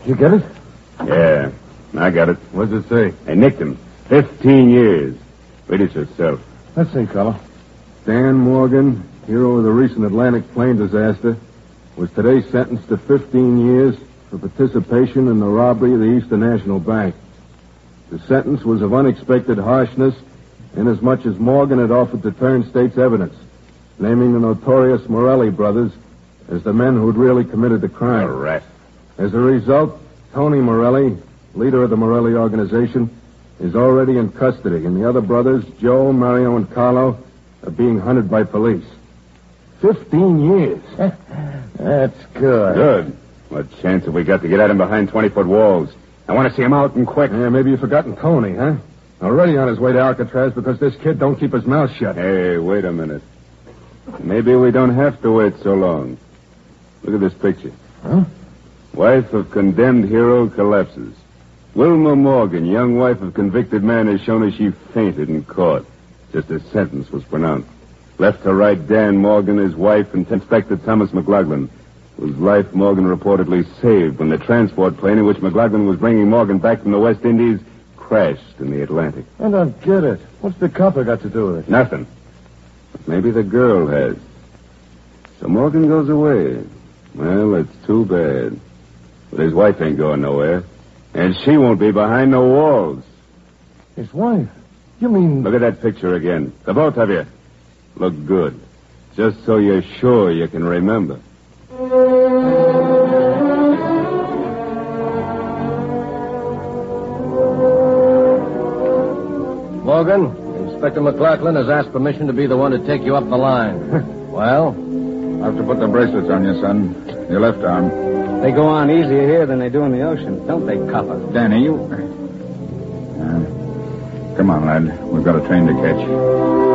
You get it? Yeah, I got it. What does it say? They nicked him. 15 years. Read it yourself. Let's see, fella. Dan Morgan, hero of the recent Atlantic plane disaster, was today sentenced to 15 years for participation in the robbery of the Eastern National Bank. The sentence was of unexpected harshness, inasmuch as Morgan had offered to turn state's evidence, naming the notorious Morelli brothers as the men who had really committed the crime. A rat. As a result, Tony Morelli, leader of the Morelli organization, is already in custody, and the other brothers, Joe, Mario, and Carlo, are being hunted by police. 15 years. That's good. Good. What chance have we got to get at him behind 20-foot walls? I want to see him out and quick. Yeah, maybe you've forgotten Tony, huh? Already on his way to Alcatraz because this kid don't keep his mouth shut. Hey, wait a minute. Maybe we don't have to wait so long. Look at this picture. Huh? Wife of condemned hero collapses. Wilma Morgan, young wife of convicted man, has shown as she fainted in court. Just as sentence was pronounced. Left to right, Dan Morgan, his wife, and Inspector Thomas McLaughlin, whose life Morgan reportedly saved when the transport plane in which McLaughlin was bringing Morgan back from the West Indies crashed in the Atlantic. I don't get it. What's the copper got to do with it? Nothing. But maybe the girl has. So Morgan goes away. Well, it's too bad. But his wife ain't going nowhere. And she won't be behind no walls. His wife? You mean... Look at that picture again. The both of you. Look good. Just so you're sure you can remember. Morgan, Inspector McLaughlin has asked permission to be the one to take you up the line. Well? I have to put the bracelets on you, son. Your left arm. They go on easier here than they do in the ocean, don't they, copper? Danny, you... come on, lad. We've got a train to catch.